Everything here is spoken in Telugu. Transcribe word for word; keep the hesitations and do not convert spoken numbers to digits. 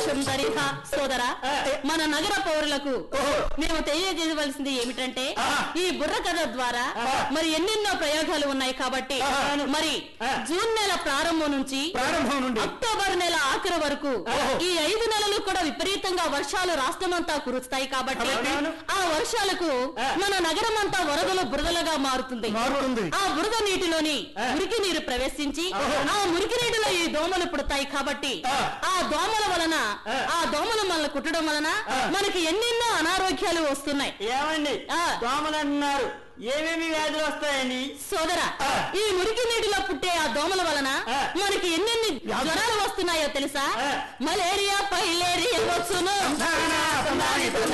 సుందరిహ సోదరా, మన నగర పౌరులకు మేము తెలియజేయవలసింది ఏమిటంటే, ఈ బుర్ర కథ ద్వారా మరి ఎన్నెన్నో ప్రయోగాలు ఉన్నాయి కాబట్టి మరి జూన్ నెల ప్రారంభం నుంచి అక్టోబర్ నెల ఆఖరి వరకు ఈ ఐదు నెలలు కూడా విపరీతంగా వర్షాలు రాష్ట్రమంతా కురుస్తాయి కాబట్టి ఆ వర్షాలకు మన నగరం అంతా వరదలు బురదలుగా మారుతుంది. ఆ బురద నీటిలోని మురికి నీరు ప్రవేశించి ఆ మురికి నీటిలో ఈ దోమలు పుడతాయి కాబట్టి ఆ దోమల వలన ఆ దోమలు మనల్ని కుట్టడం వలన మనకి ఎన్నెన్నో అనారోగ్యాలు వస్తున్నాయి. ఏమండి దోమలు అంటున్నారు, ఏమేమి వ్యాధులు వస్తాయండి? సోదరా, ఈ మురికి నీటిలో పుట్టే ఆ దోమల వలన మనకి ఎన్నెన్ని జ్వరాలు వస్తున్నాయో తెలుసా? మలేరియా, పైలేరియా వచ్చును.